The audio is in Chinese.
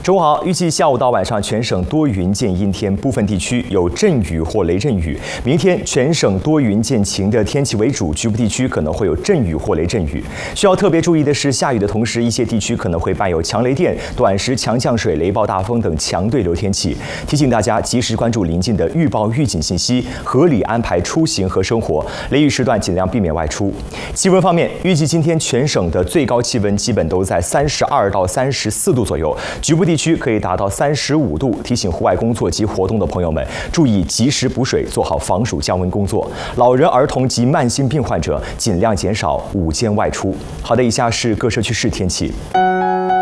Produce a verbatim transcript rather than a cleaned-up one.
中午好，预计下午到晚上全省多云见阴天，部分地区有阵雨或雷阵雨。明天全省多云见晴的天气为主，局部地区可能会有阵雨或雷阵雨。需要特别注意的是，下雨的同时，一些地区可能会伴有强雷电、短时强降水、雷暴大风等强对流天气。提醒大家及时关注临近的预报预警信息，合理安排出行和生活。雷雨时段尽量避免外出。气温方面，预计今天全省的最高气温基本都在三十二到三十四度左右，局部地区可以达到三十五度。提醒户外工作及活动的朋友们注意及时补水，做好防暑降温工作。老人、儿童及慢性病患者尽量减少午间外出。好的，以下是各社区市天气。